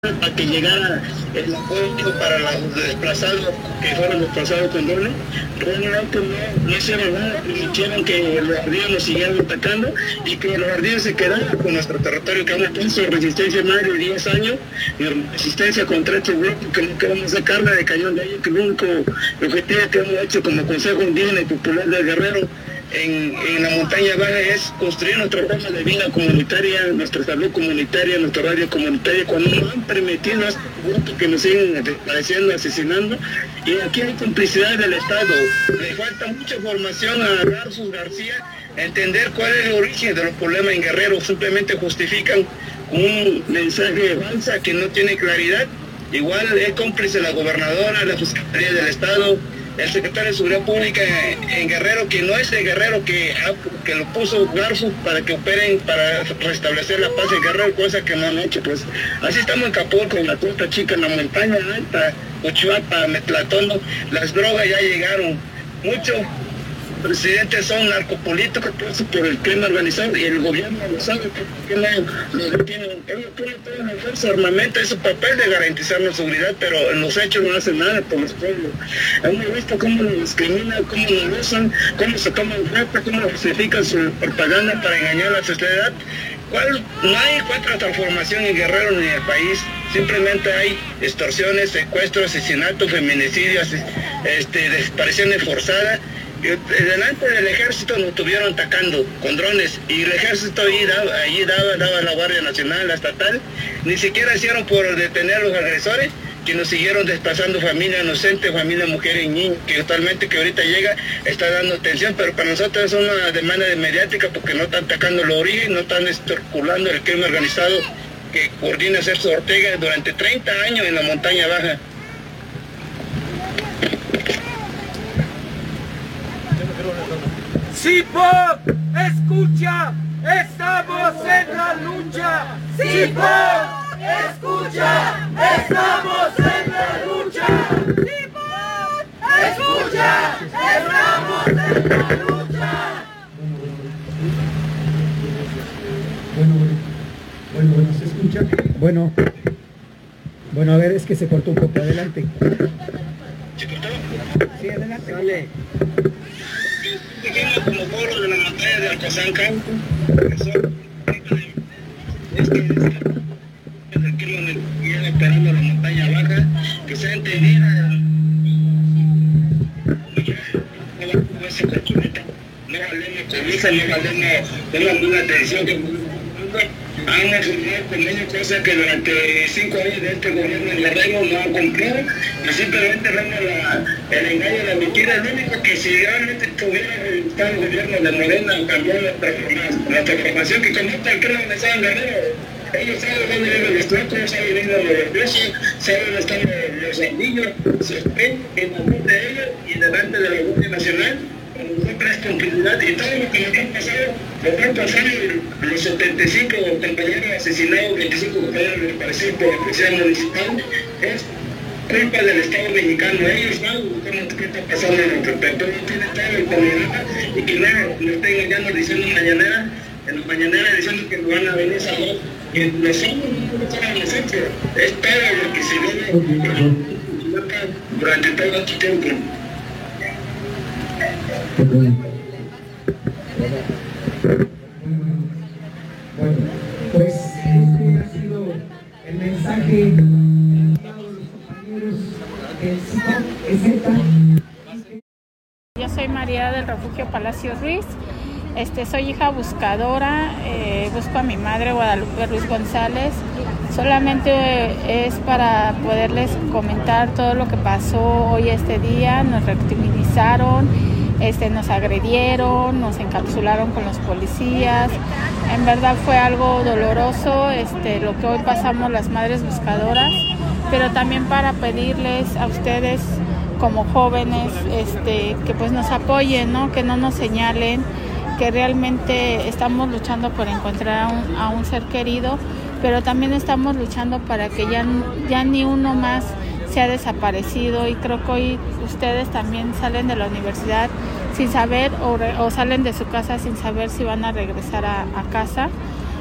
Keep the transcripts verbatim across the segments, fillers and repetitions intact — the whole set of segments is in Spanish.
para que llegara el apoyo para los desplazados que fueron desplazados con doble. Realmente no, no hicieron nada, permitieron que los ardillos nos siguieran atacando y que los ardillos se quedaran con nuestro territorio, que hemos puesto resistencia más de diez años, y resistencia contra estos grupos que no queremos sacarla de cañón de ellos, que el único objetivo que hemos hecho como Consejo Indígena y Popular del Guerrero En, en la montaña baja es construir nuestra forma de vida comunitaria, nuestra salud comunitaria, nuestra radio comunitaria, cuando no han permitido a estos grupos que nos siguen desapareciendo, asesinando, y aquí hay complicidad del Estado. Le falta mucha formación a Garsus García, entender cuál es el origen de los problemas en Guerrero, simplemente justifican un mensaje falsa que no tiene claridad. Igual es cómplice la gobernadora, la Fiscalía del Estado, el secretario de Seguridad Pública en Guerrero, que no es de Guerrero, que, que lo puso Garzo para que operen, para restablecer la paz en Guerrero, cosa que no han hecho. Pues así estamos en Capulco, en la Costa Chica, en la montaña alta, Uchuapa, Metlatono, las drogas ya llegaron. Muchos presidentes son narcopolíticos por el crimen organizado y el gobierno lo sabe, porque no lo detienen. Ellos tienen toda la fuerza, armamento, es su papel de garantizar la seguridad, pero en los hechos no hacen nada por los pueblos. Hemos visto cómo nos discriminan, cómo nos usan, cómo se toman oferta, cómo justifican su propaganda para engañar a la sociedad. ¿Cuál? No hay cuatro transformación en Guerrero ni en el país, simplemente hay extorsiones, secuestros, asesinatos, feminicidios, este, desapariciones forzadas. Delante del ejército nos estuvieron atacando con drones y el ejército allí daba, allí daba, daba la Guardia Nacional, la estatal, ni siquiera hicieron por detener a los agresores, que nos siguieron desplazando familia inocente, familia mujeres y niños, que totalmente que ahorita llega, está dando atención, pero para nosotros es una demanda de mediática porque no están atacando los orígenes, no están circulando el crimen organizado que coordina Sergio Ortega durante treinta años en la montaña baja. ¡Sipop! ¡Escucha! ¡Estamos en la lucha! ¡Sipop! ¡Escucha! ¡Estamos en la lucha! ¡Sipop! ¡Escucha! ¡Estamos en la lucha! Bueno, bueno, bueno, ¿se escucha? Bueno, bueno, a ver, es que se cortó un poco, adelante. ¿Se cortó? Sí, adelante. Vale. Seguimos como pueblo de la montaña de Alcozanca, que son este es el crimen que viene esperando la montaña baja, que sea entendida no ese colchoneta, no valemos cobija, no valemos, tengan una atención que han firmado convenio, cosa que durante cinco años de este gobierno en Guerrero no han cumplido, y simplemente vemos la, el engaño de la mentira. El único que si realmente tuviera resultado el gobierno de Morena o cambiar nuestra formación, nuestra formación que conecta el crimen organizado en Guerrero, ellos saben dónde viven los trucos, saben dónde viven los presos, saben dónde están los ardillos, se espejan en la mente de ellos y delante de la Guardia Nacional. Nosotros con tranquilidad y todo lo que nos ha pasado, lo que ha pasado los setenta y cinco compañeros asesinados, veinticinco compañeros desaparecidos por la policía municipal, es culpa del Estado mexicano. Ellos saben qué está pasando en nuestro territorio, tiene toda la impunidad y que no nos está engañando diciendo mañanera, en la mañanera diciendo que nos van a venir a salvar. Que los hombres no son nosotros, es todo lo que se viene durante todo este tiempo. Bueno, pues este ha sido el mensaje de los compañeros del Sipop. Yo soy María del Refugio Palacio Ruiz, este, soy hija buscadora, eh, busco a mi madre Guadalupe Ruiz González. Solamente es para poderles comentar todo lo que pasó hoy este día. Nos revictimizaron, este, nos agredieron, nos encapsularon con los policías. En verdad fue algo doloroso este, lo que hoy pasamos las madres buscadoras, pero también para pedirles a ustedes como jóvenes este, que pues nos apoyen, ¿no? Que no nos señalen, que realmente estamos luchando por encontrar a un, a un ser querido, pero también estamos luchando para que ya, ya ni uno más se ha desaparecido, y creo que hoy ustedes también salen de la universidad sin saber o, re, o salen de su casa sin saber si van a regresar a, a casa.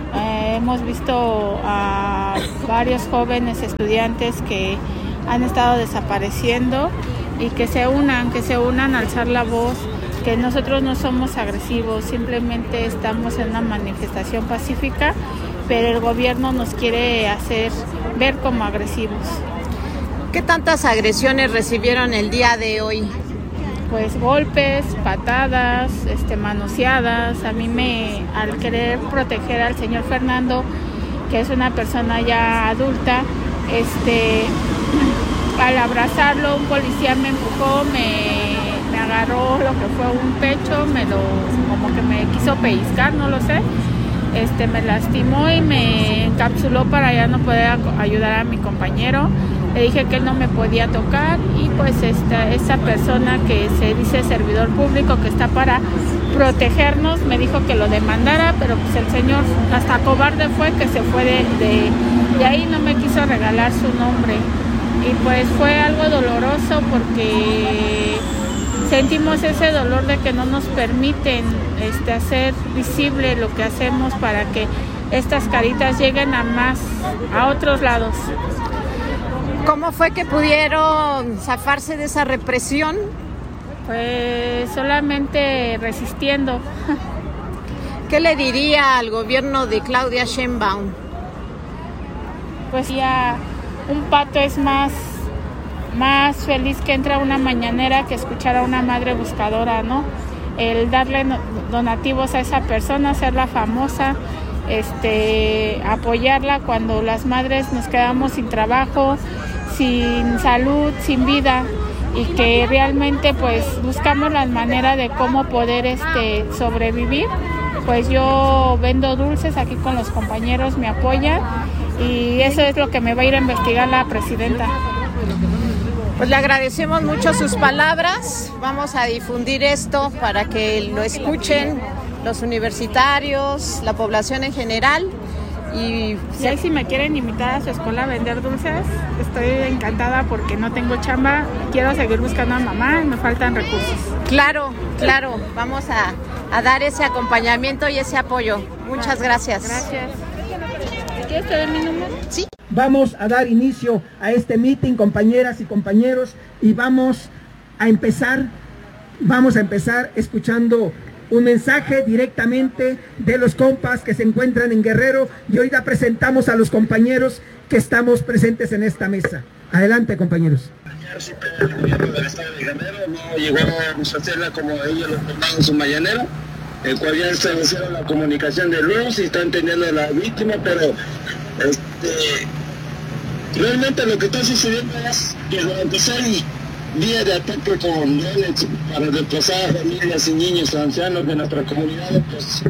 Eh, hemos visto a varios jóvenes estudiantes que han estado desapareciendo y que se unan, que se unan a alzar la voz, que nosotros no somos agresivos, simplemente estamos en una manifestación pacífica, pero el gobierno nos quiere hacer ver como agresivos. ¿Qué tantas agresiones recibieron el día de hoy? Pues golpes, patadas, este, manoseadas. A mí me, al querer proteger al señor Fernando, que es una persona ya adulta, este, al abrazarlo un policía me empujó, me, me agarró lo que fue un pecho, me lo, como que me quiso pellizcar, no lo sé. Este, me lastimó y me encapsuló para ya no poder ayudar a mi compañero. Le dije que él no me podía tocar y pues esta, esa persona que se dice servidor público, que está para protegernos, me dijo que lo demandara, pero pues el señor hasta cobarde fue, que se fue de, de, de ahí, no me quiso regalar su nombre. Y pues fue algo doloroso porque sentimos ese dolor de que no nos permiten este, hacer visible lo que hacemos para que estas caritas lleguen a más, a otros lados. ¿Cómo fue que pudieron zafarse de esa represión? Pues solamente resistiendo. ¿Qué le diría al gobierno de Claudia Sheinbaum? Pues ya un pato es más, más feliz que entra a una mañanera que escuchar a una madre buscadora, ¿no? El darle donativos a esa persona, hacerla famosa, este, apoyarla cuando las madres nos quedamos sin trabajo, sin salud, sin vida, y que realmente pues buscamos la manera de cómo poder este, sobrevivir. Pues yo vendo dulces aquí con los compañeros, me apoyan y eso es lo que me va a ir a investigar la presidenta. Pues le agradecemos mucho sus palabras, vamos a difundir esto para que lo escuchen los universitarios, la población en general. Y si ahí si me quieren invitar a su escuela a vender dulces, estoy encantada porque no tengo chamba, quiero seguir buscando a mamá y me faltan recursos. Claro, claro, vamos a, a dar ese acompañamiento y ese apoyo. Muchas gracias. Gracias. ¿Quieres te doy mi número? Sí. Vamos a dar inicio a este meeting, compañeras y compañeros, y vamos a empezar, vamos a empezar escuchando un mensaje directamente de los compas que se encuentran en Guerrero, y hoy ya presentamos a los compañeros que estamos presentes en esta mesa. Adelante, compañeros. El gobierno del estado de Guerrero no llegó a hacerla como ellos lo tomaron en su mañanera, el cual ya establecieron la comunicación de luz y están teniendo a la víctima, pero este, realmente lo que está sucediendo es que durante seis días de ataque con drones para desplazar a familias y niños ancianos de nuestra comunidad, pues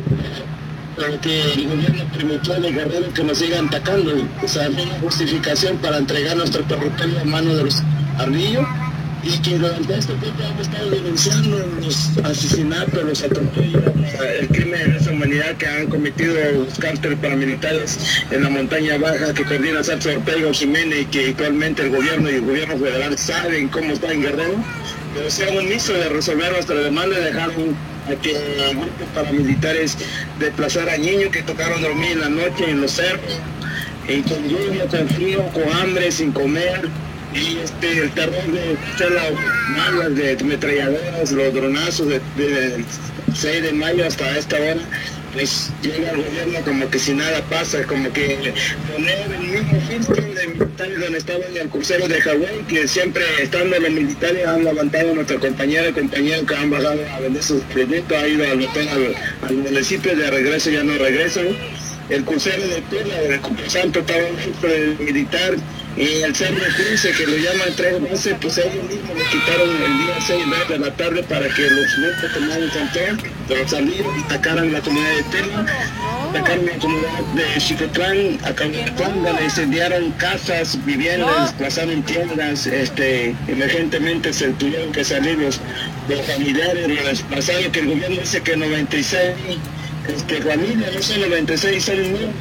lo que el gobierno permitió de Guerrero que nos sigan atacando, o sea, no hay una justificación para entregar nuestro territorio a manos de los ardillos, y que durante este tiempo hemos estado denunciando los asesinatos, los atropellos, el crimen de lesa humanidad que han cometido los cárteles paramilitares en la montaña baja que coordina Celso Ortega Jiménez, y que actualmente el gobierno y el gobierno federal saben cómo está en Guerrero, pero se han omiso de resolver nuestra demanda y dejaron a que grupos paramilitares desplazar a niños que tocaron dormir en la noche en los cerros, y con lluvia, con frío, con hambre, sin comer. Y este, el terror de escuchar las malas de metralladoras, los dronazos de, de, de seis de mayo hasta esta hora, pues llega el gobierno como que si nada pasa, como que poner el mismo filtro de militares donde estaban el crucero de Hawái, que siempre estando los militares han levantado a nuestra compañera y compañeros que han bajado a vender sus proyectos, ha ido al hotel, al, al municipio, de regreso ya no regresan. El crucero de Tula, de Santo, estaba dentro del militar, y el cerro de Cruce, que lo llaman tres veces, pues ellos mismos lo quitaron el día seis de la tarde para que los grupos tomaran control, pero salieron y atacaran la comunidad de Tela, atacaron la comunidad de Chicotlán, Acahuatlán, donde incendiaron casas, viviendas, desplazaron tiendas, este, emergentemente se tuvieron que salir los, los familiares, los desplazados, que el gobierno dice que noventa y seis este, familias, no son noventa y seis, son mil.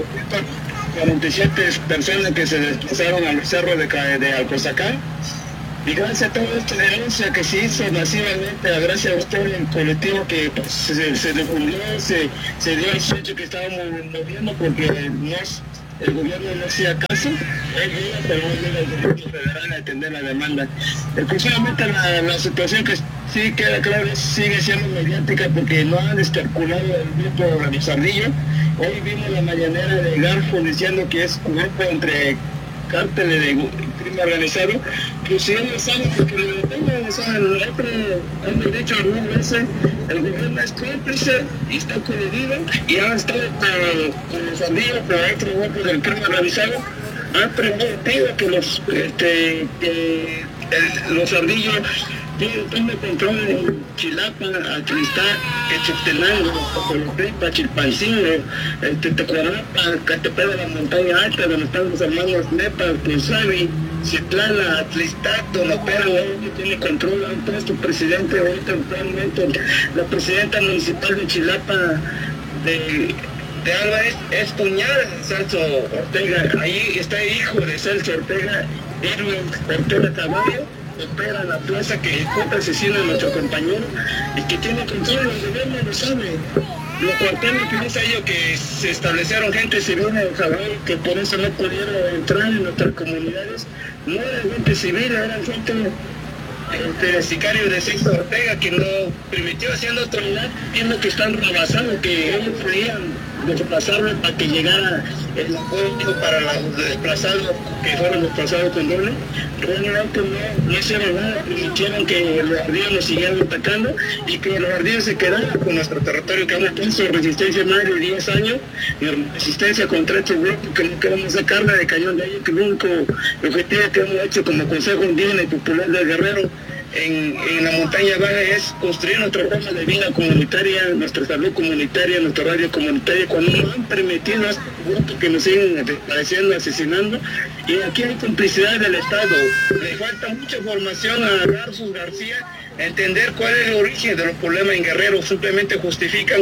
cuarenta y siete personas que se desplazaron a los cerros de, de Alcozacán, Y gracias a toda esta denuncia que se hizo masivamente, gracias a usted, el colectivo que pues, se, se difundió, se, se dio el hecho que estábamos moviendo porque no es, el gobierno no hacía caso, él vino, pero no llega el gobierno federal a atender la demanda. Exclusivamente la, la situación que sí queda claro es, sigue siendo mediática porque no han especulado el grupo de los Ardillos. Hoy vimos la mañanera de Garfo diciendo que es un grupo entre cárteles de crimen organizado, que si ellos saben porque lo tengan, o sea, el otro, hemos dicho algunas veces, el gobierno es cómplice y está coludido y han estado con, con los Ardillos, pero otro grupo del crimen organizado, han permitido que los, este, que el, los Ardillos tienen control en Chilapa, Atlistá, Quechaptenango, Colotepa, Chilpancingo, Tetecuarapa, Catepec de la Montaña Alta, donde están los hermanos Nepa, Punzabi, Citlala, Atlistá, Tonopera, que tiene control, han puesto presidente ahorita actualmente, la presidenta municipal de Chilapa, de, de Álvarez, es cuñada de Celso Ortega, ahí está el hijo de Celso Ortega, Irwin Ortega Caballo, opera la plaza que ejecuta asesina a nuestro compañero y que tiene control, el gobierno lo sabe. Los cuarteles que dice ellos que se establecieron gente civil en Hawái, que por eso no pudieron entrar en nuestras comunidades, no eran gente civil, eran gente este, sicario de Celso Ortega que no permitió haciendo autoridad, viendo que están rebasados, que ellos podían desplazarlo para que llegara el apoyo para los desplazados que fueron desplazados con doble. Realmente no, no hicieron nada, permitieron que los ardillos nos siguieran atacando y que los ardillos se quedaran con nuestro territorio, que hemos puesto resistencia más de diez años y resistencia contra estos grupos que no queremos sacarla de cañón de ellos, que el único objetivo que hemos hecho como Consejo Indígena y Popular del Guerrero En, en la montaña baja es construir nuestra forma de vida comunitaria, nuestra salud comunitaria, nuestra radio comunitaria, cuando no han permitido a estos grupos que nos siguen desapareciendo, asesinando, y aquí hay complicidad del Estado. Le falta mucha formación a Garfus García, entender cuál es el origen de los problemas en Guerrero, simplemente justifican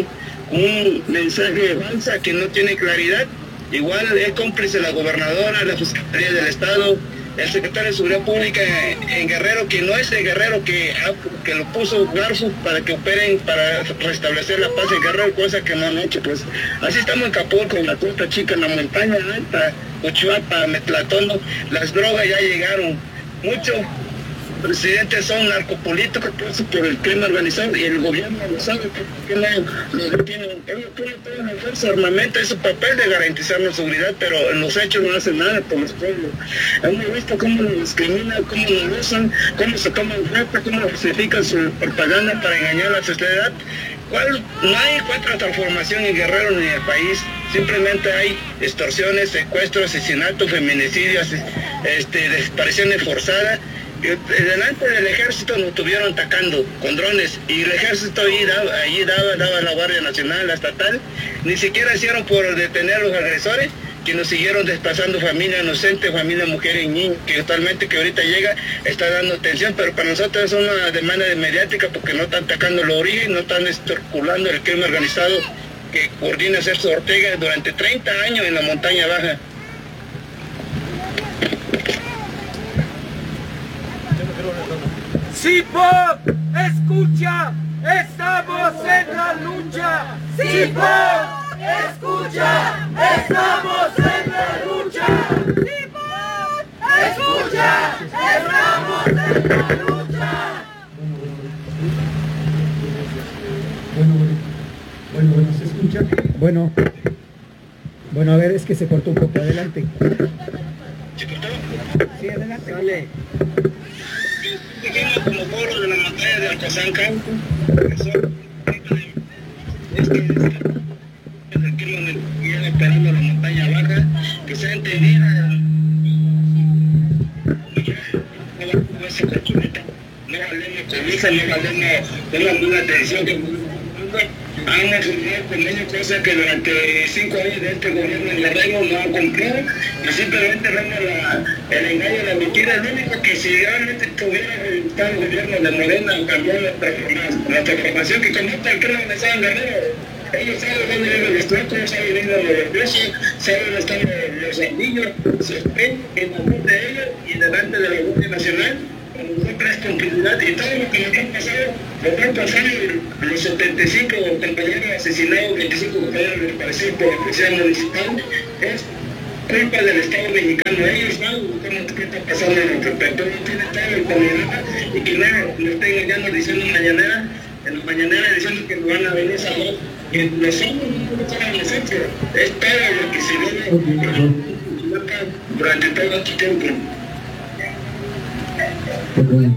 un mensaje falsa que no tiene claridad. Igual es cómplice la gobernadora, la Fiscalía del Estado, el secretario de Seguridad Pública en Guerrero, que no es el Guerrero que, que lo puso Garfus para que operen, para restablecer la paz en Guerrero, cosa que no han hecho. Pues así estamos en Capulco, en la Costa Chica, en la montaña alta, Uchuapa, Metlatono, las drogas ya llegaron. Muchos presidentes son narcopolíticos puestos por el crimen organizado y el gobierno lo sabe, porque no lo detienen. Ellos pueden hacerse armamento, es su papel de garantizar la seguridad, pero en los hechos no hacen nada por los pueblos. Hemos visto cómo nos discriminan, cómo nos usan, cómo se toman fotos, cómo justifican su propaganda para engañar a la sociedad. ¿Cuál? No hay cuatro transformación en Guerrero ni en el país, simplemente hay extorsiones, secuestros, asesinatos, feminicidios, este, desapariciones forzadas. Delante del ejército nos estuvieron atacando con drones y el ejército ahí daba, allí daba, daba la Guardia Nacional, la estatal, ni siquiera hicieron por detener a los agresores, que nos siguieron desplazando familia inocente, familia, mujeres y niños, que actualmente que ahorita llega está dando atención, pero para nosotros es una demanda de mediática porque no están atacando los orígenes, no están estorculando el crimen organizado que coordina Celso Ortega durante treinta años en la montaña baja. ¡Sipop! ¡Escucha! ¡Estamos en la lucha! ¡Sipop! ¡Escucha! ¡Estamos en la lucha! ¡Sipop! ¡Escucha! ¡Estamos en la lucha! Bueno, bueno, bueno, ¿se escucha? Bueno, bueno, a ver, es que se cortó un poco, adelante. ¿Se cortó? Sí, adelante. Dale. Dijimos como pueblo de la montaña de Alcozanca, que son es que es el crimen que viene esperando la montaña baja, que sea entendida esa corchoneta, no valemos cobija, no valemos, tengan una atención que han asumido convenios, cosas que durante cinco años de este gobierno en Guerrero no han cumplido, y simplemente reina la, el engaño, la mentira. El único que si realmente tuviera el gobierno de Morena cambiar nuestra formación, nuestra formación que conecta el crimen de San Guerrero. Ellos saben dónde viven los trucos, saben dónde viven los precios, saben dónde están los ardillos, se ven en la frente de ellos y delante de la Guardia Nacional. nosotros continuidad y todo lo que nos ha pasado, nos han pasado los setenta y cinco compañeros asesinados, veinticinco compañeros desaparecidos por la policía municipal, es culpa del Estado mexicano. Ellos saben qué está pasando en nuestro país, no tiene toda la impunidad y que no nos estén engañando diciendo mañanera, en la mañanera diciendo que nos van a venir a salvar, que nosotros no somos nosotros, es todo lo que se debe durante todo este tiempo. Bueno,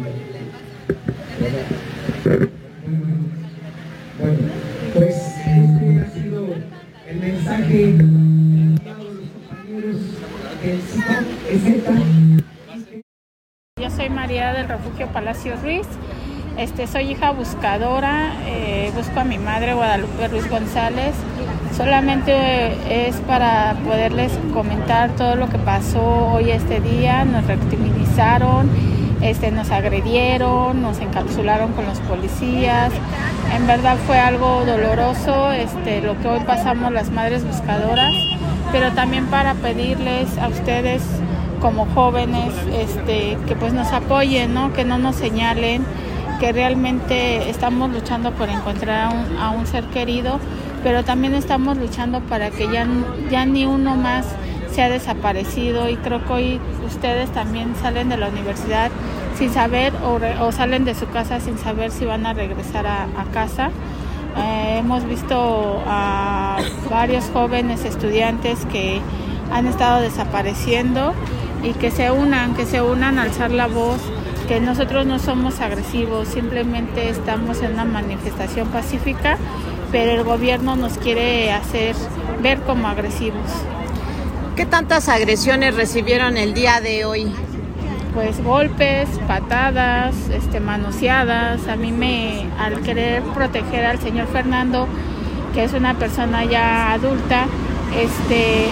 pues este ha sido el mensaje de todos los compañeros del C I P O E Z. Yo soy María del Refugio Palacios Ruiz. Este, soy hija buscadora, eh, busco a mi madre Guadalupe Ruiz González. Solamente es para poderles comentar todo lo que pasó hoy este día. Nos revictimizaron, este, nos agredieron, nos encapsularon con los policías. En verdad fue algo doloroso este, lo que hoy pasamos las madres buscadoras, pero también para pedirles a ustedes como jóvenes este, que pues nos apoyen, ¿no? Que no nos señalen, que realmente estamos luchando por encontrar a un, a un ser querido, pero también estamos luchando para que ya, ya ni uno más sea desaparecido. Y creo que hoy ustedes también salen de la universidad sin saber o, re, o salen de su casa sin saber si van a regresar a, a casa. Eh, hemos visto a varios jóvenes estudiantes que han estado desapareciendo y que se unan, que se unan a alzar la voz, que nosotros no somos agresivos, simplemente estamos en una manifestación pacífica, pero el gobierno nos quiere hacer ver como agresivos. ¿Qué tantas agresiones recibieron el día de hoy? Pues golpes, patadas, este, manoseadas. A mí me, al querer proteger al señor Fernando, que es una persona ya adulta, este,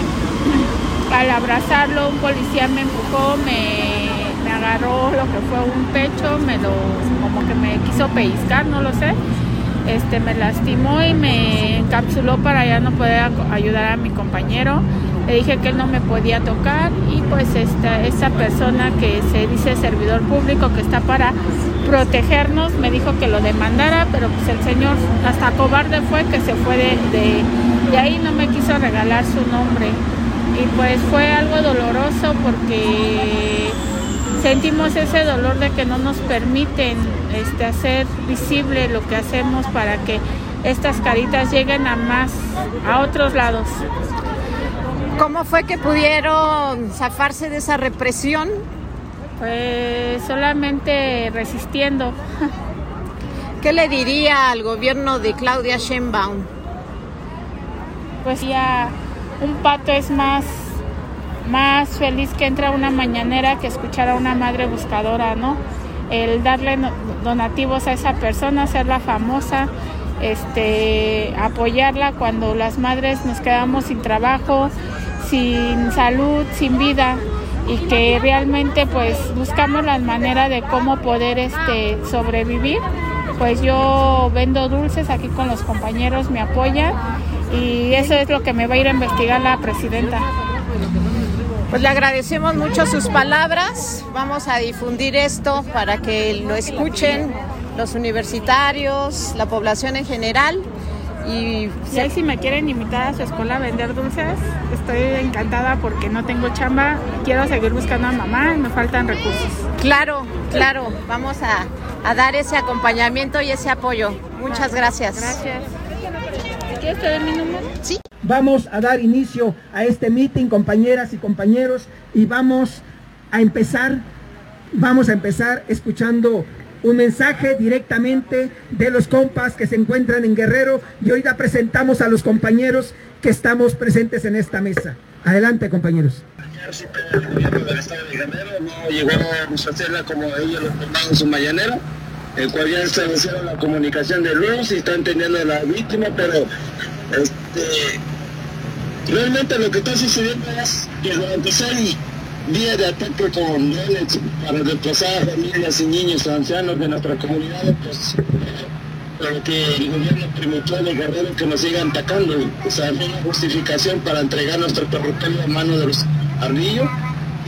al abrazarlo un policía me empujó, me, me agarró lo que fue un pecho, me lo, como que me quiso pellizcar, no lo sé. Este, me lastimó y me encapsuló para ya no poder ayudar a mi compañero. Le dije que él no me podía tocar y pues esta, esta persona que se dice servidor público que está para protegernos me dijo que lo demandara, pero pues el señor hasta cobarde fue que se fue de, de, de ahí, no me quiso regalar su nombre. Y pues fue algo doloroso porque sentimos ese dolor de que no nos permiten este, hacer visible lo que hacemos para que estas caritas lleguen a más, a otros lados. ¿Cómo fue que pudieron zafarse de esa represión? Pues solamente resistiendo. ¿Qué le diría al gobierno de Claudia Sheinbaum? Pues ya un pato es más, más feliz que entra a una mañanera que escuchar a una madre buscadora, ¿no? El darle donativos a esa persona, hacerla famosa, este, apoyarla cuando las madres nos quedamos sin trabajo, sin salud, sin vida, y que realmente pues buscamos la manera de cómo poder este, sobrevivir. Pues yo vendo dulces aquí con los compañeros, me apoyan y eso es lo que me va a ir a investigar la presidenta. Pues le agradecemos mucho sus palabras, vamos a difundir esto para que lo escuchen los universitarios, la población en general. Y si ahí si me quieren invitar a su escuela a vender dulces, estoy encantada porque no tengo chamba, quiero seguir buscando a mamá y me faltan recursos. Claro, claro, vamos a, a dar ese acompañamiento y ese apoyo. Muchas gracias. Gracias. ¿Quieres tener mi número? Sí. Vamos a dar inicio a este meeting, compañeras y compañeros, y vamos a empezar, vamos a empezar escuchando un mensaje directamente de los compas que se encuentran en Guerrero, y ahorita presentamos a los compañeros que estamos presentes en esta mesa. Adelante, compañeros. El gobierno del estado de Guerrero no llegó a hacerla como ellos lo formaron en su mañanera, el cual ya establecieron la comunicación de luz y están teniendo a la víctima, pero este, realmente lo que está sucediendo es que durante seis días de ataque con drones para desplazar a familias y niños o ancianos de nuestra comunidad, pues lo que el gobierno permitió de Guerrero que nos sigan atacando, o sea, es una justificación para entregar nuestro territorio a manos de los ardillos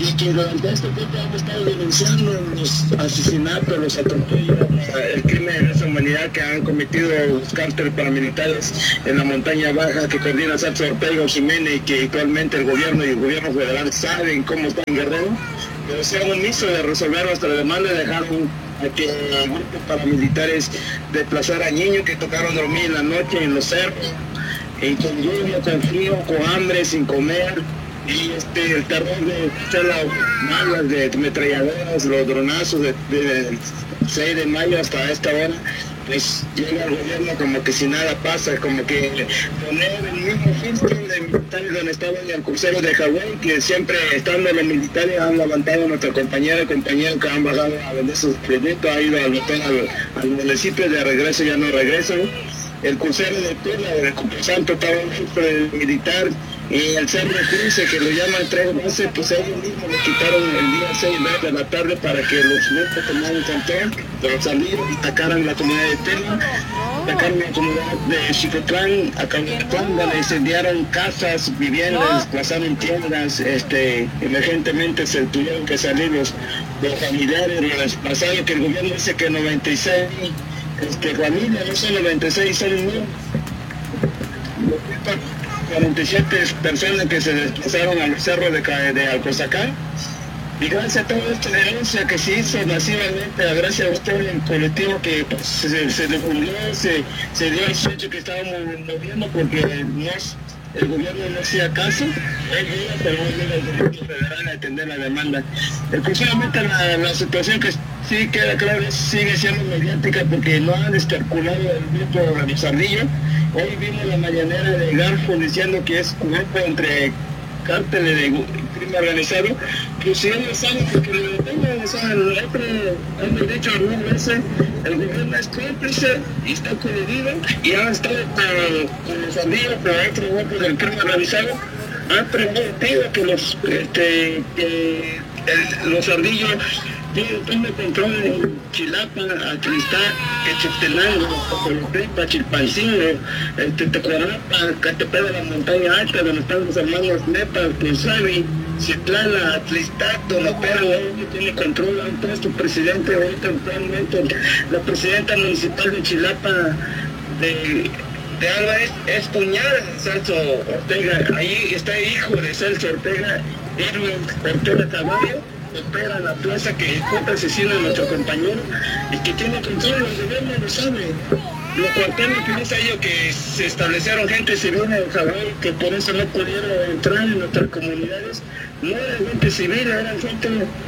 y que durante este tiempo hemos estado denunciando los asesinatos, los atropellos, el crimen de lesa humanidad que han cometido los cárteles paramilitares en la montaña baja que coordina Celso Ortega Jiménez y que actualmente el gobierno y el gobierno federal saben cómo está en Guerrero, pero se han omiso de resolver nuestra demanda, dejaron a que grupos paramilitares desplazar a niños que tocaron dormir en la noche en los cerros, y con lluvia, con frío, con hambre, sin comer. Y este, el terror de escuchar las malas de metralladoras, los dronazos del de seis de mayo hasta esta hora, pues llega el gobierno como que si nada pasa, como que poner el mismo filtro de militares donde estaban en el crucero de Hawái, que siempre estando los militares han levantado a nuestra compañera y compañeros que han bajado a vender sus productos, ha ido al hotel, al, al municipio, de regreso ya no regresan. El crucero de Tula, de Cupo Santo, estaba dentro del militar, y el Cerro Cruce, que lo llaman tres veces, pues ellos mismos lo quitaron el día seis de la tarde para que los grupos tomaran control de los salidos y atacaran la comunidad de Tela, atacaron la comunidad de Chicotlán, a Cahuatlán, donde incendiaron casas, viviendas, desplazaron tiendas, este, emergentemente se tuvieron que salir los, los familiares, los desplazados, que el gobierno dice que noventa y seis este, familias, no son noventa y seis, son mil. cuarenta y siete personas que se desplazaron a los cerros de, de Alcozacán, y gracias a toda esta denuncia que se hizo masivamente, gracias a usted, el colectivo que pues, se, se difundió, se, se dio el hecho que estábamos moviendo porque no, el gobierno no hacía caso, él iba, pero no llega el gobierno federal a atender la demanda. Exclusivamente la, la situación que sí queda claro sigue siendo mediática porque no han especulado el grupo de los Ardillos. Hoy vimos la mañanera de Garfo diciendo que es grupo entre cárteles de crimen organizado, que si ellos saben porque lo detengan, o sea, nosotros hemos dicho algunas veces, el gobierno es cómplice y está coludido y han estado con, con los Ardillos, con otros grupos del crimen organizado, han permitido que los, este, que el, los Ardillos tienen control en Chilapa, Atlistá, Quechaptenango, Colotepa, Chilpancingo, este, Tecuarapa, Catepec de la Montaña Alta, donde están los hermanos Nepa, Punzabi, Citlala, Atlistá, Tonopera, que tiene control, han puesto presidente ahorita actualmente, la presidenta municipal de Chilapa, de, de Álvarez, es cuñada de Celso Ortega, ahí está el hijo de Celso Ortega, Irwin Ortega Caballo, opera la plaza que ejecuta asesina a nuestro compañero y que tiene control, el gobierno lo sabe. Los cuarteles que dice ellos que se establecieron gente civil en Hawái, que por eso no pudieron entrar en nuestras comunidades, no eran gente civil, eran gente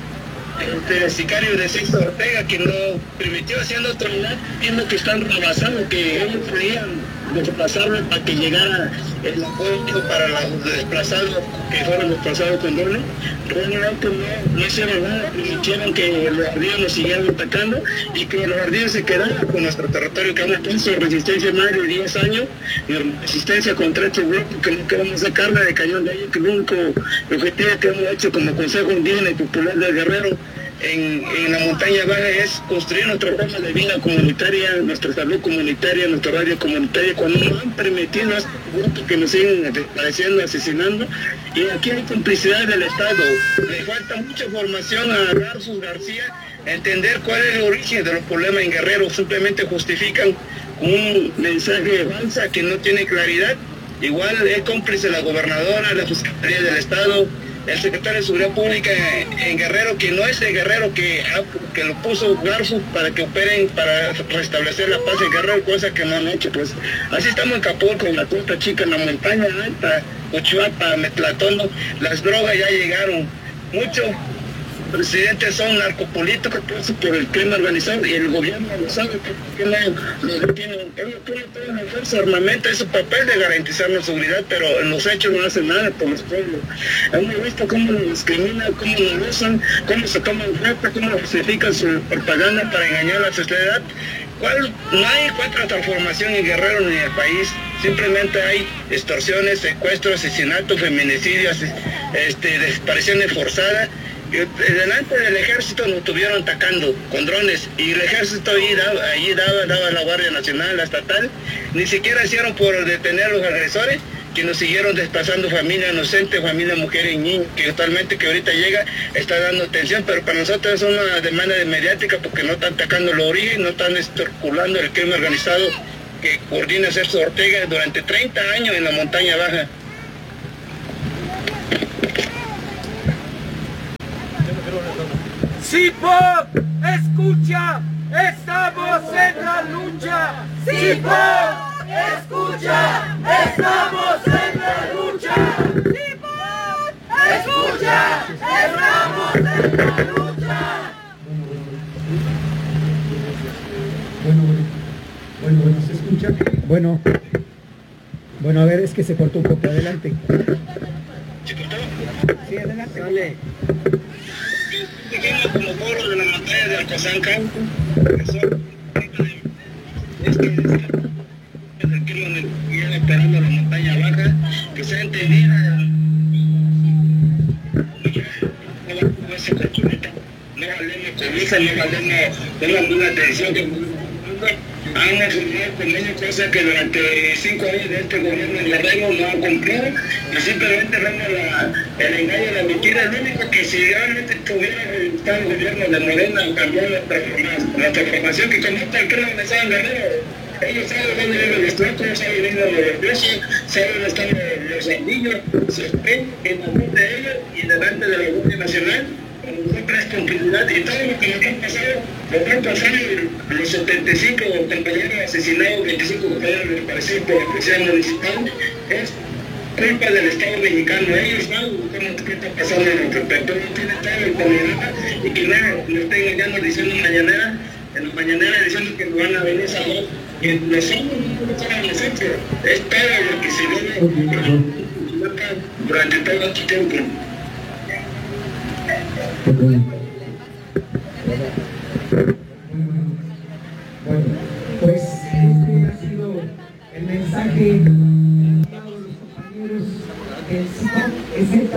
de sicarios de Celso Ortega que no permitió haciendo otro lado, viendo que están rebasados, que ellos podían desplazarlo para que llegara el apoyo para los desplazados que fueron desplazados con doble. Realmente no, no hicieron nada, permitieron que los ardillos nos siguieran atacando y que los ardillos se quedaran con nuestro territorio, que hemos puesto resistencia más de diez años y resistencia contra estos grupos que no queremos sacarla de cañón de ellos, que el único objetivo que hemos hecho como Consejo Indígena y Popular del Guerrero En, en la montaña baja es construir nuestra forma de vida comunitaria, nuestra salud comunitaria, nuestra radio comunitaria, cuando no han permitido a estos grupos que nos siguen desapareciendo, asesinando, y aquí hay complicidad del Estado. Le falta mucha formación a Garfus García, entender cuál es el origen de los problemas en Guerrero, simplemente justifican un mensaje falsa que no tiene claridad. Igual es cómplice la gobernadora, la Fiscalía del Estado, el secretario de Seguridad Pública en Guerrero, que no es el Guerrero que, que lo puso Garfus para que operen, para restablecer la paz en Guerrero, cosa que no han hecho. Pues así estamos en Capulco, en la Costa Chica, en la montaña alta, Uchuapa, Metlatono, las drogas ya llegaron. Muchos presidentes son narcopolíticos por el crimen organizado y el gobierno lo sabe, porque no lo tienen. Ellos pueden hacerse armamento, es su papel de garantizar la seguridad, pero en los hechos no hacen nada por los pueblos. Hemos visto cómo nos discriminan, cómo nos usan, cómo se toman fotos, cómo justifican su propaganda para engañar a la sociedad. ¿Cuál? No hay cuatro transformación en Guerrero ni en el país, simplemente hay extorsiones, secuestros, asesinatos, feminicidios, este, desapariciones forzadas. Delante del ejército nos estuvieron atacando con drones y el ejército ahí daba, ahí daba, daba la Guardia Nacional, la estatal, ni siquiera hicieron por detener a los agresores que nos siguieron desplazando familia inocente, familia, mujeres y niños, que totalmente que ahorita llega, está dando atención, pero para nosotros es una demanda de mediática porque no están atacando los orígenes, no están circulando el crimen organizado que coordina Sergio Ortega durante treinta años en la montaña baja. Cipop, escucha, estamos en la lucha. Cipop, escucha, estamos en la lucha. Cipop, escucha, estamos en la lucha. Bueno, bueno, bueno, ¿se escucha? Bueno, bueno, a ver, es que se cortó un poco, adelante. ¿Se cortó? Sí, adelante. Dale. Seguimos como pueblo de la montaña de Alcozán, Campo, que son este es el crimen que viene esperando la montaña baja, que sea entendida no se continente, no valemos comisa, no valemos de la misma atención que han asumido convenio, cosa que durante cinco años de este gobierno en Guerrero no han cumplido, y simplemente vemos la, el engaño y la mentira. Lo único que si realmente tuviera el gobierno de Morena cambiar nuestra, nuestra formación, que como está el crimen de San Guerrero, ellos saben dónde viven los trucos, saben dónde viven los presos, saben dónde están los niños, se ven en la mente de ellos y delante de la Guardia Nacional. Siempre es continuidad y todo lo que nos han pasado, lo que han pasado los setenta y cinco compañeros asesinados, veinticinco compañeros desaparecidos por la policía municipal, es culpa del Estado mexicano. Ellos saben qué está pasando en nuestro país, no tiene todo el panorama y que no nos está engañando diciendo mañanera, en la mañanera diciendo que nos van a venir a salvar, que nosotros no somos nosotros, es todo lo que se viene durante todo este tiempo. Bueno, pues este ha sido el mensaje de todos los compañeros del Cipop.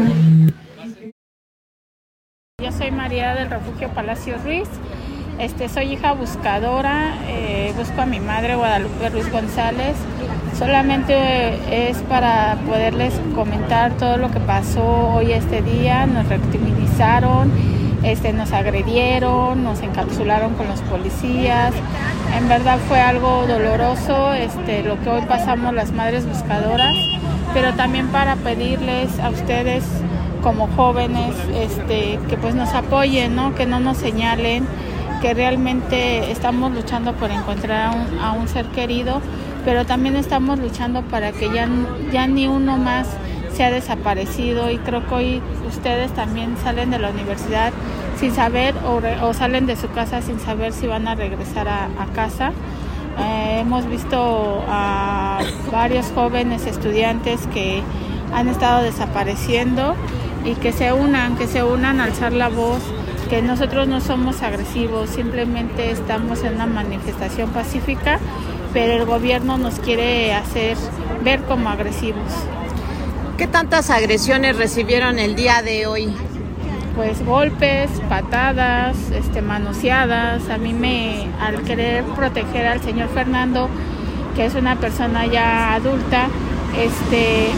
Yo soy María del Refugio Palacio Ruiz, este, soy hija buscadora, eh, busco a mi madre Guadalupe Ruiz González. Solamente es para poderles comentar todo lo que pasó hoy este día. Nos revictimizaron, este, nos agredieron, nos encapsularon con los policías. En verdad fue algo doloroso este, lo que hoy pasamos las madres buscadoras, pero también para pedirles a ustedes como jóvenes este, que pues nos apoyen, ¿no? Que no nos señalen, que realmente estamos luchando por encontrar a un, a un ser querido, pero también estamos luchando para que ya, ya ni uno más sea desaparecido, y creo que hoy ustedes también salen de la universidad sin saber o, re, o salen de su casa sin saber si van a regresar a, a casa. Eh, hemos visto a varios jóvenes estudiantes que han estado desapareciendo y que se unan, que se unan a alzar la voz, que nosotros no somos agresivos, simplemente estamos en una manifestación pacífica, pero el gobierno nos quiere hacer ver como agresivos. ¿Qué tantas agresiones recibieron el día de hoy? Pues golpes, patadas, este, manoseadas. A mí me, al querer proteger al señor Fernando, que es una persona ya adulta, este,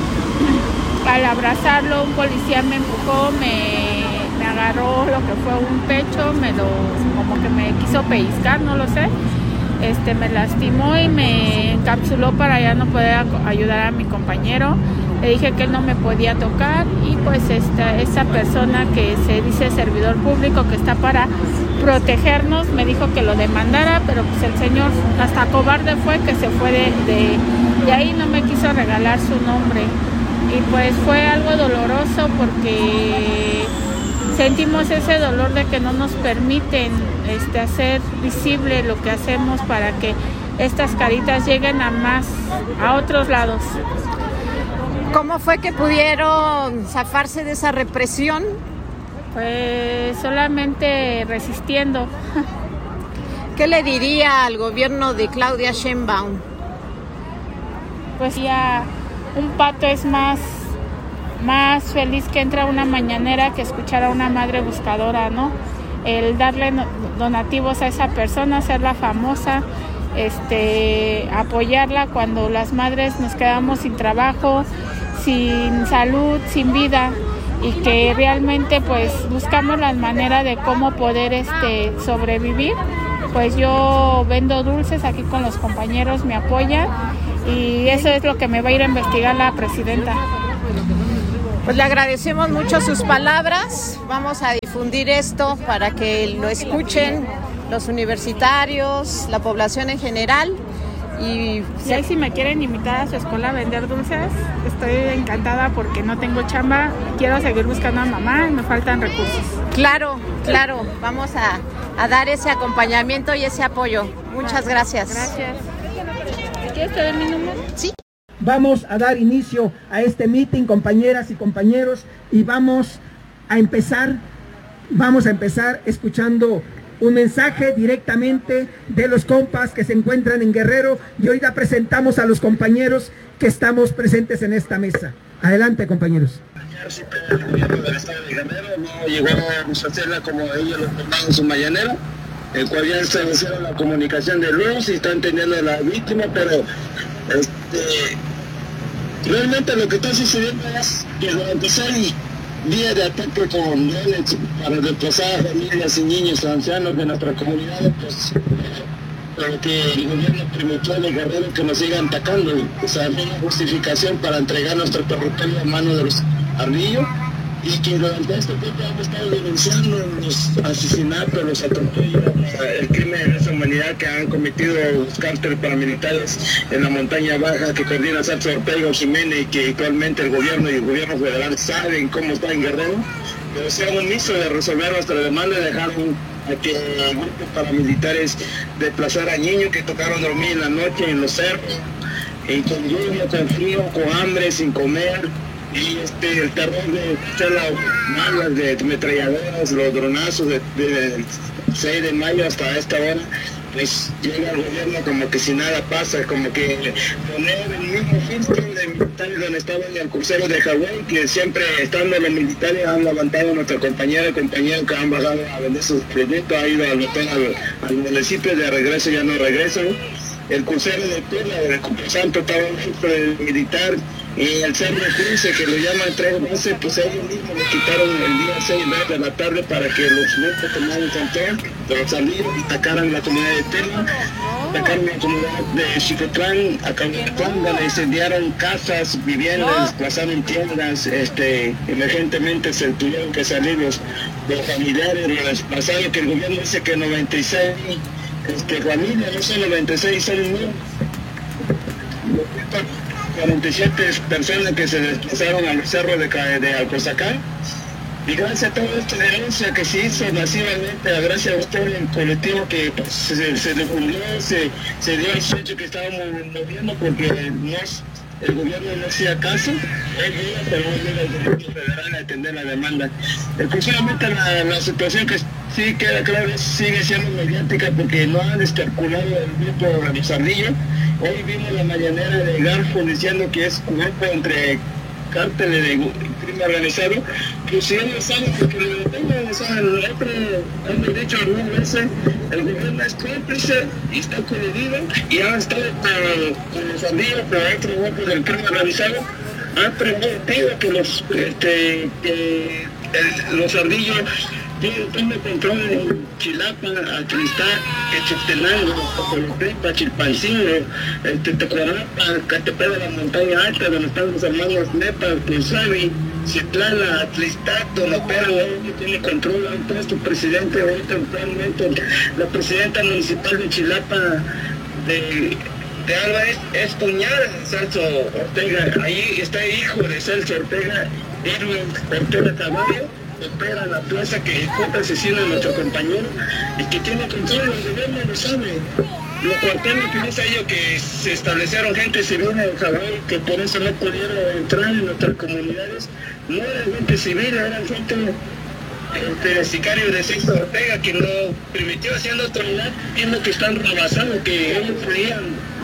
al abrazarlo un policía me empujó, me, me agarró lo que fue un pecho, me lo, como que me quiso pellizcar, no lo sé. Este, me lastimó y me encapsuló para ya no poder ayudar a mi compañero. Le dije que él no me podía tocar y pues esta, esa persona que se dice servidor público, que está para protegernos, me dijo que lo demandara, pero pues el señor hasta cobarde fue, que se fue de, de, de ahí, no me quiso regalar su nombre. Y pues fue algo doloroso porque sentimos ese dolor de que no nos permiten este, hacer visible lo que hacemos para que estas caritas lleguen a más, a otros lados. ¿Cómo fue que pudieron zafarse de esa represión? Pues solamente resistiendo. ¿Qué le diría al gobierno de Claudia Sheinbaum? Pues ya un pato es más, más feliz que entra a una mañanera que escuchar a una madre buscadora, ¿no? El darle donativos a esa persona, hacerla famosa, este, apoyarla cuando las madres nos quedamos sin trabajo, sin salud, sin vida, y que realmente pues buscamos la manera de cómo poder este, sobrevivir. Pues yo vendo dulces aquí con los compañeros, me apoyan, y eso es lo que me va a ir a investigar la presidenta. Pues le agradecemos mucho sus palabras, vamos a difundir esto para que lo escuchen los universitarios, la población en general. Y si ahí si me quieren invitar a su escuela a vender dulces, estoy encantada porque no tengo chamba, quiero seguir buscando a mamá y me faltan recursos. Claro, claro, vamos a, a dar ese acompañamiento y ese apoyo. Muchas gracias. Gracias. ¿Quieres saber mi número? Sí. Vamos a dar inicio a este meeting, compañeras y compañeros, y vamos a empezar, vamos a empezar escuchando un mensaje directamente de los compas que se encuentran en Guerrero, y ahorita presentamos a los compañeros que estamos presentes en esta mesa. Adelante, compañeros. El gobierno del estado de Guerrero no llegó a hacerla como ellos lo tomaron su mañanera, el cual ya establecieron la comunicación de luz y están teniendo a la víctima, pero este, realmente lo que está sucediendo es que durante seis días de ataque con drones para desplazar a familias y niños ancianos de nuestra comunidad, pues lo que el gobierno permitió de Guerrero que nos sigan atacando, o sea, no hay una justificación para entregar nuestro territorio a manos de los ardillos, y que durante este tiempo hemos estado denunciando los asesinatos, los atropellos, el crimen de lesa humanidad que han cometido los cárteles paramilitares en la montaña baja que coordina Celso Ortega Jiménez, y que actualmente el gobierno y el gobierno federal saben cómo está en Guerrero, pero se han omiso de resolver nuestra demanda y dejaron a que grupos paramilitares desplazar a niños que tocaron dormir en la noche en los cerros, y con lluvia, con frío, con hambre, sin comer. Y este, el terror de escuchar las malas de metralladoras, los dronazos del de seis de mayo hasta esta hora, pues llega el gobierno como que si nada pasa, como que poner el mismo filtro de militares donde estaban en el crucero de Hawái, que siempre estando los militares han levantado a nuestra compañera y compañeros que han bajado a vender sus productos, ha ido al hotel, al, al municipio, de regreso ya no regresan. El crucero de Tula, de Campo Santo, estaba un filtro militar, y el Cerro Cruce, que lo llaman tres veces, pues ellos mismos lo quitaron el día seis de la tarde para que los grupos tomaran control de los salidos y atacaran la comunidad de Tela, atacaron la comunidad de Chicotlán, Acahuatlán, donde incendiaron casas, viviendas, desplazaron tiendas, este, emergentemente se tuvieron que salir los, los familiares, los desplazados, que el gobierno dice que noventa y seis este, familias, no son noventa y seis, son mil. cuarenta y siete personas que se desplazaron a los cerros de, de Alcozacán, y gracias a toda esta denuncia que se hizo masivamente, gracias a usted, el colectivo que pues, se, se difundió, se, se dio el hecho que estábamos moviendo porque no, el gobierno no hacía caso, él llega, pero no llega el gobierno federal a atender la demanda. Exclusivamente la, la situación que sí queda claro sigue siendo mediática porque no han especulado el grupo de los ardillos. Hoy vimos la mañanera de Garfo diciendo que es un grupo entre cárteles de crimen organizado, que si ellos saben que lo detengan, o sea, el otro, hemos dicho algunas veces, el gobierno es cómplice y está coludido, y han estado con, con los ardillos, con otros grupos del crimen organizado, han permitido que los, este, que el, los ardillos tienen control en Chilapa, Atlistá, Quetzaltenango, Colotepa, Chilpancingo, este, Tecuarapa, Catepec de la Montaña Alta, donde están los hermanos Nepa, Cusavi, Citlala, Atlistá, Tonopera, que tiene control, han puesto presidente ahorita actualmente, la presidenta municipal de Chilapa, de, de Álvarez, es cuñada de Celso Ortega, ahí está el hijo de Celso Ortega, Irwin Ortega Caballo, opera la plaza que ejecuta asesino a nuestro compañero y que tiene control, el gobierno lo sabe. Los cuarteles que dice ellos que se establecieron gente civil en Hawái, que por eso no pudieron entrar en nuestras comunidades, no eran gente civil, eran gente este, sicarios de Celso Ortega que no permitió haciendo autoridad, viendo que están rebasados, que ellos podían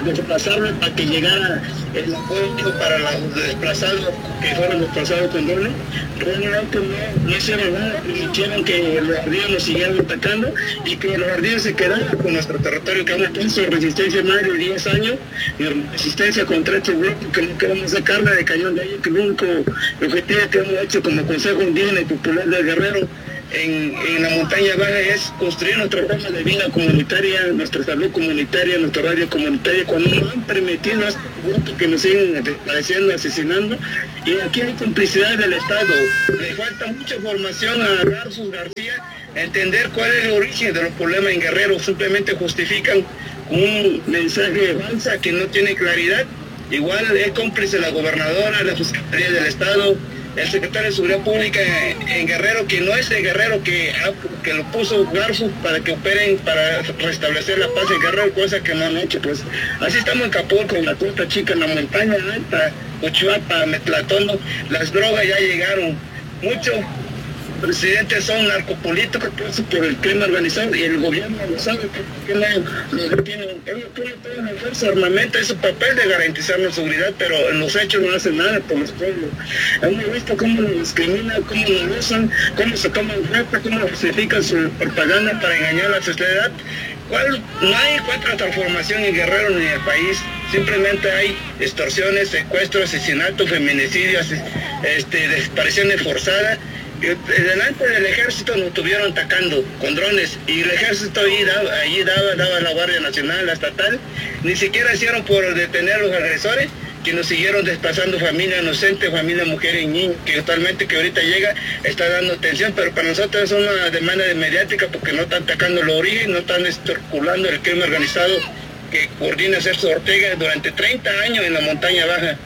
desplazarlo para que llegara el apoyo para los desplazados que fueron desplazados con doble. Realmente no, no hicieron nada, permitieron que los ardillos nos siguieran atacando y que los ardillos se quedaran con nuestro territorio, que hemos puesto resistencia más de diez años y resistencia contra estos grupos que no queremos sacarla de cañón de ellos, que el único objetivo que hemos hecho como Consejo Indígena y Popular del Guerrero En, en la montaña baja es construir nuestra forma de vida comunitaria, nuestra salud comunitaria, nuestra radio comunitaria, cuando nos han permitido a estos grupos que nos siguen desapareciendo, asesinando, y aquí hay complicidad del Estado. Le falta mucha formación a Garsus García, entender cuál es el origen de los problemas en Guerrero, simplemente justifican un mensaje falsa que no tiene claridad. Igual es cómplice la gobernadora, la Fiscalía del Estado, el secretario de Seguridad Pública en, en Guerrero, que no es el Guerrero que, que lo puso Garsus para que operen, para restablecer la paz en Guerrero, cosa que no han hecho. Pues así estamos en Capulco, en la Costa Chica, en la montaña alta, Uchuapa, Metlatono, las drogas ya llegaron. Muchos presidentes son narcopolíticos por el crimen organizado y el gobierno lo sabe, porque no lo detienen. Ellos pueden hacerse armamento, es su papel de garantizar la seguridad, pero en los hechos no hacen nada por los pueblos. Hemos visto cómo nos discriminan, cómo nos usan, cómo se toman rata, cómo justifican su propaganda para engañar a la sociedad. ¿Cuál? No hay encuentra transformación en Guerrero ni en el país, simplemente hay extorsiones, secuestros, asesinatos, feminicidios, este, desapariciones forzadas. Delante del ejército nos estuvieron atacando con drones y el ejército ahí daba, ahí daba, daba la Guardia Nacional, la estatal, ni siquiera hicieron por detener a los agresores, que nos siguieron desplazando familia inocente, familia mujer y niños, que actualmente que ahorita llega está dando atención, pero para nosotros es una demanda de mediática porque no están atacando el origen, no están circulando el crimen organizado que coordina Celso Ortega durante treinta años en la montaña baja.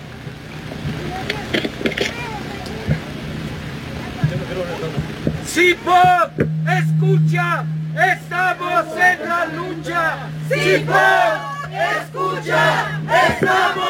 Sipop, escucha, estamos en la lucha. Sipop, escucha, estamos